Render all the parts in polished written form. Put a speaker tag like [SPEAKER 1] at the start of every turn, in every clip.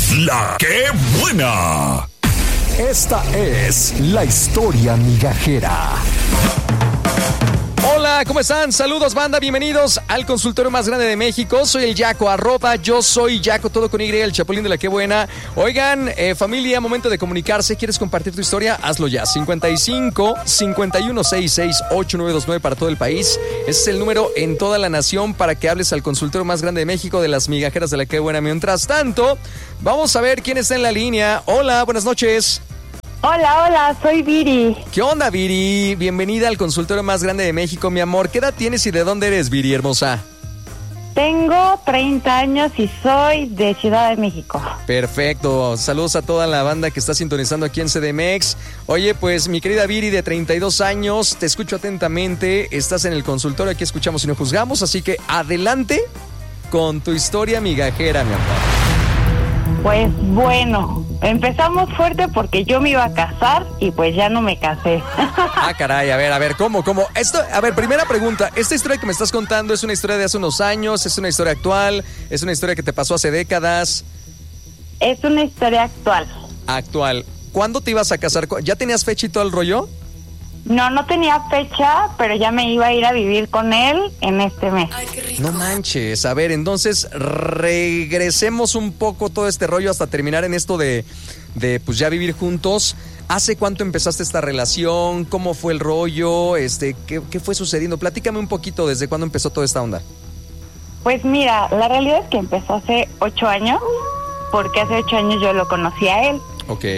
[SPEAKER 1] La que buena.
[SPEAKER 2] Esta es la historia migajera.
[SPEAKER 3] Hola, ¿cómo están? Saludos, banda, bienvenidos al consultorio más grande de México. Soy el Yaco, yo soy Yaco, todo con Y, el Chapulín de la que buena. Oigan, familia, momento de comunicarse. ¿Quieres compartir tu historia? Hazlo ya. 55 5166 8929 para todo el país. Ese es el número en toda la nación para que hables al consultorio más grande de México de las migajeras de la que buena. Mientras tanto, vamos a ver quién está en la línea. Hola, buenas noches.
[SPEAKER 4] Hola, soy Viri.
[SPEAKER 3] ¿Qué onda, Viri? Bienvenida al consultorio más grande de México, mi amor. ¿Qué edad tienes y de dónde eres, Viri, hermosa?
[SPEAKER 4] Tengo 30 años y soy de Ciudad de México.
[SPEAKER 3] Perfecto. Saludos a toda la banda que está sintonizando aquí en CDMX. Oye, pues, mi querida Viri, de 32 años, te escucho atentamente. Estás en el consultorio, aquí escuchamos y no juzgamos, así que adelante con tu historia migajera, mi amor.
[SPEAKER 4] Pues bueno, empezamos fuerte porque yo me iba a casar y pues ya no me casé.
[SPEAKER 3] Ah, caray, a ver, ¿cómo? Esto, a ver, primera pregunta, ¿esta historia que me estás contando es una historia de hace unos años, es una historia actual, es una historia que te pasó hace décadas?
[SPEAKER 4] Es una historia actual.
[SPEAKER 3] Actual. ¿Cuándo te ibas a casar? ¿Ya tenías fecha y todo el rollo?
[SPEAKER 4] No tenía fecha, pero ya me iba a ir a vivir con él en este mes.
[SPEAKER 3] Ay, qué rico. No manches, a ver, entonces regresemos un poco todo este rollo hasta terminar en esto de pues ya vivir juntos. ¿Hace cuánto empezaste esta relación? ¿Cómo fue el rollo? ¿Qué fue sucediendo? Platícame un poquito desde cuándo empezó toda esta onda.
[SPEAKER 4] Pues mira, la realidad es que empezó hace 8 años, porque hace 8 años yo lo conocí a él.
[SPEAKER 3] Ok.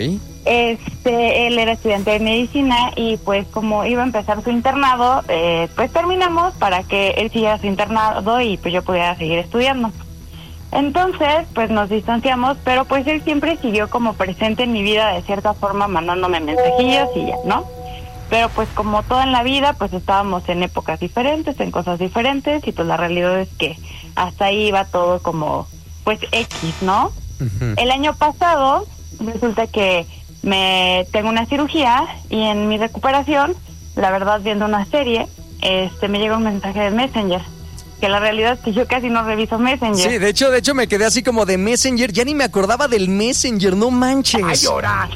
[SPEAKER 4] Él era estudiante de medicina y pues como iba a empezar su internado, pues terminamos para que él siguiera su internado y pues yo pudiera seguir estudiando. Entonces, pues nos distanciamos, pero pues él siempre siguió como presente en mi vida de cierta forma, mandándome mensajillos y ya, ¿no? Pero pues como todo en la vida, pues estábamos en épocas diferentes, en cosas diferentes y pues la realidad es que hasta ahí iba todo como pues X, ¿no? Uh-huh. El año pasado resulta que tengo una cirugía y en mi recuperación, la verdad viendo una serie, me llega un mensaje de Messenger, que la realidad es que yo casi no reviso Messenger.
[SPEAKER 3] Sí, de hecho me quedé así como de Messenger, ya ni me acordaba del Messenger, no manches.
[SPEAKER 4] ¡A llorar!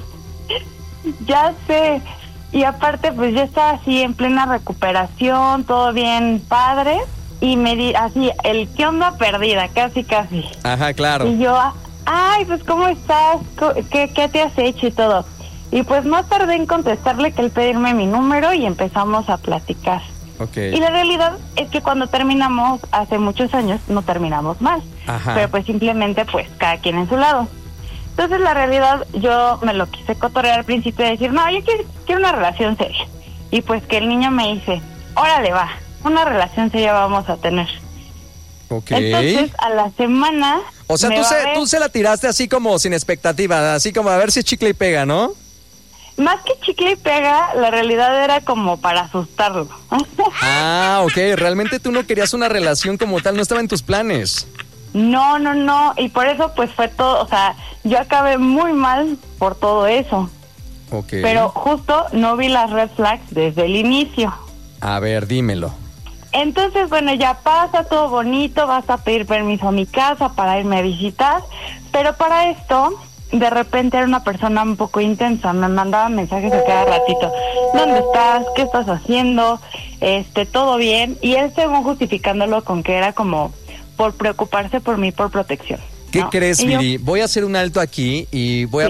[SPEAKER 4] Ya sé, y aparte pues yo estaba así en plena recuperación, todo bien padre, y me di así, ¿qué onda perdida? Casi.
[SPEAKER 3] Ajá, claro.
[SPEAKER 4] Y yo, ay, pues ¿cómo estás? ¿Qué te has hecho y todo? Y pues no tardé en contestarle que él pedirme mi número y empezamos a platicar.
[SPEAKER 3] Okay.
[SPEAKER 4] Y la realidad es que cuando terminamos, hace muchos años, no terminamos mal.
[SPEAKER 3] Ajá.
[SPEAKER 4] Pero pues simplemente pues cada quien en su lado. Entonces la realidad yo me lo quise cotorrear al principio de decir, no, yo quiero una relación seria. Y pues que el niño me dice, órale va, una relación seria vamos a tener.
[SPEAKER 3] Okay.
[SPEAKER 4] Entonces a la semana...
[SPEAKER 3] O sea, tú se la tiraste así como sin expectativa, así como a ver si chicle y pega, ¿no?
[SPEAKER 4] Más que chicle y pega, la realidad era como para asustarlo.
[SPEAKER 3] Ah, ok, realmente tú no querías una relación como tal, no estaba en tus planes.
[SPEAKER 4] No, y por eso pues fue todo, o sea, yo acabé muy mal por todo eso.
[SPEAKER 3] Ok.
[SPEAKER 4] Pero justo no vi las red flags desde el inicio.
[SPEAKER 3] A ver, dímelo.
[SPEAKER 4] Entonces, bueno, ya pasa todo bonito, vas a pedir permiso a mi casa para irme a visitar, pero para esto, de repente era una persona un poco intensa, me mandaba mensajes a cada ratito, ¿dónde estás? ¿Qué estás haciendo? ¿Todo bien? Y él según justificándolo con que era como por preocuparse por mí, por protección, ¿no?
[SPEAKER 3] ¿Qué crees, Viri? Voy a hacer un alto aquí y voy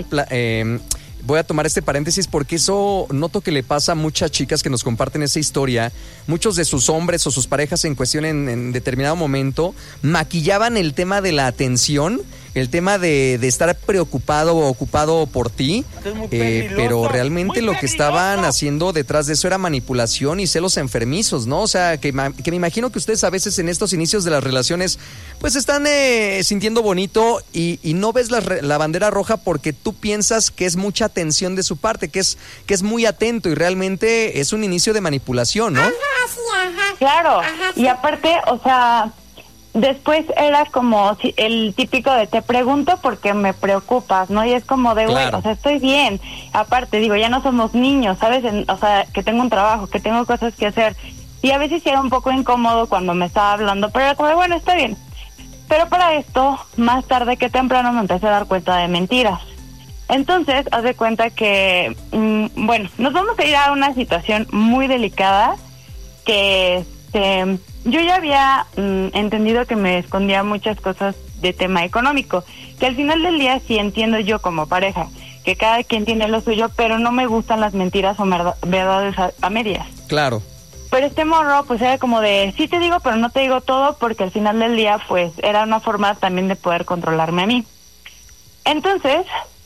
[SPEAKER 3] a tomar este paréntesis porque eso noto que le pasa a muchas chicas que nos comparten esa historia. Muchos de sus hombres o sus parejas en cuestión en determinado momento maquillaban el tema de la atención, el tema de estar preocupado o ocupado por ti, pero realmente lo que estaban haciendo detrás de eso era manipulación y celos enfermizos, ¿no? O sea, que me imagino que ustedes a veces en estos inicios de las relaciones pues están sintiendo bonito y no ves la bandera roja porque tú piensas que es mucha atención de su parte, que es muy atento y realmente es un inicio de manipulación, ¿no?
[SPEAKER 4] Ajá, sí, ajá. Claro, ajá, sí. Y aparte, o sea... Después era como el típico de te pregunto porque me preocupas, ¿no? Y es como de, güey, claro. O sea, estoy bien. Aparte, digo, ya no somos niños, ¿sabes? O sea, que tengo un trabajo, que tengo cosas que hacer. Y a veces era un poco incómodo cuando me estaba hablando, pero era como de, bueno, está bien. Pero para esto, más tarde que temprano me empecé a dar cuenta de mentiras. Entonces, haz de cuenta que, bueno, nos vamos a ir a una situación muy delicada que yo ya había entendido que me escondía muchas cosas de tema económico, que al final del día sí entiendo yo como pareja, que cada quien tiene lo suyo, pero no me gustan las mentiras o verdades a medias.
[SPEAKER 3] Claro.
[SPEAKER 4] Pero este morro, pues era como de, sí te digo, pero no te digo todo, porque al final del día, pues, era una forma también de poder controlarme a mí. Entonces,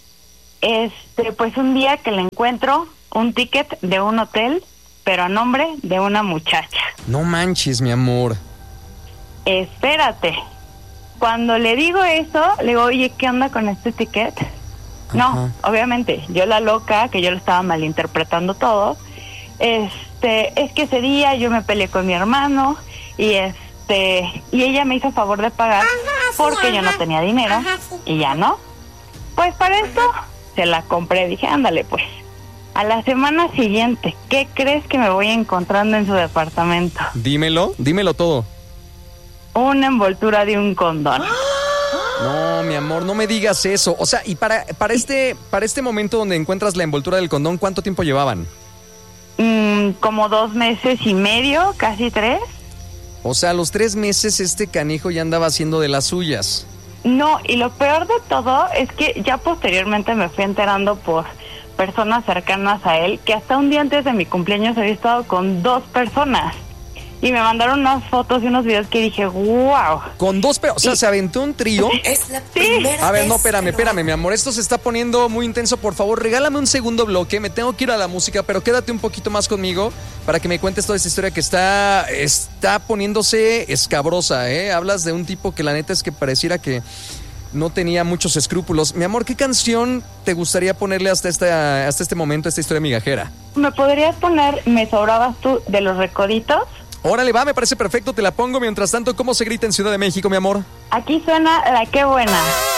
[SPEAKER 4] pues un día que le encuentro un ticket de un hotel, pero a nombre de una muchacha.
[SPEAKER 3] No manches, mi amor.
[SPEAKER 4] Espérate. Cuando le digo eso, le digo, oye, ¿qué onda con este ticket?
[SPEAKER 3] Ajá.
[SPEAKER 4] No, obviamente, yo la loca, que yo lo estaba malinterpretando todo, es que ese día yo me peleé con mi hermano y ella me hizo favor de pagar porque yo no tenía dinero y ya no. Pues para esto se la compré, dije, ándale pues. A la semana siguiente, ¿qué crees que me voy encontrando en su departamento?
[SPEAKER 3] Dímelo todo.
[SPEAKER 4] Una envoltura de un condón.
[SPEAKER 3] No, mi amor, no me digas eso. O sea, y para este momento donde encuentras la envoltura del condón, ¿cuánto tiempo llevaban?
[SPEAKER 4] Como 2 meses y medio, casi 3.
[SPEAKER 3] O sea, a los 3 meses este canijo ya andaba haciendo de las suyas.
[SPEAKER 4] No, y lo peor de todo es que ya posteriormente me fui enterando por personas cercanas a él que hasta un día antes de mi cumpleaños había estado con 2 personas. Y me mandaron unas fotos y unos videos que dije, wow.
[SPEAKER 3] Con 2 o sea, se aventó un trío.
[SPEAKER 5] Es la primera
[SPEAKER 3] A ver, no,
[SPEAKER 5] vez
[SPEAKER 3] espérame, mi amor. Esto se está poniendo muy intenso. Por favor, regálame un segundo bloque. Me tengo que ir a la música, pero quédate un poquito más conmigo para que me cuentes toda esta historia que está poniéndose escabrosa, ¿eh? Hablas de un tipo que la neta es que pareciera que no tenía muchos escrúpulos. Mi amor, ¿qué canción te gustaría ponerle hasta este momento a esta historia migajera?
[SPEAKER 4] ¿Me podrías poner Me Sobrabas Tú de Los Recoditos?
[SPEAKER 3] Órale, va, me parece perfecto, te la pongo. Mientras tanto, ¿cómo se grita en Ciudad de México, mi amor?
[SPEAKER 4] Aquí suena La Qué Buena.